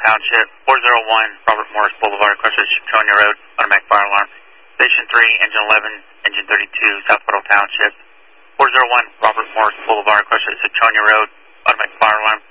Township, 401 Robert Morris Boulevard, across Chiconia Road, automatic fire alarm. Station 3, Engine 11, Engine 32, South Federal Township, 401 Robert Morris Boulevard, across Chiconia Road, automatic fire alarm.